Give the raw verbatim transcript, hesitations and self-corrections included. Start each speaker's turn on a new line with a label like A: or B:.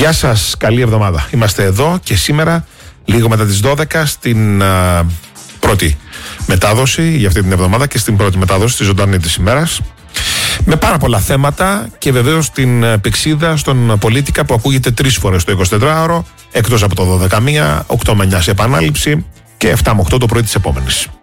A: Γεια σας, καλή εβδομάδα. Είμαστε εδώ και σήμερα, λίγο μετά τις δώδεκα, στην α, πρώτη μετάδοση για αυτή την εβδομάδα και στην πρώτη μετάδοση τη ζωντανή της ημέρας. Με πάρα πολλά θέματα και βεβαίως την πηξίδα στον Πολίτικα που ακούγεται τρεις φορές το εικοσιτετράωρο, εκτός από το δώδεκα με μία, οκτώ με εννιά σε επανάληψη και εφτά με οκτώ το πρωί της επόμενης.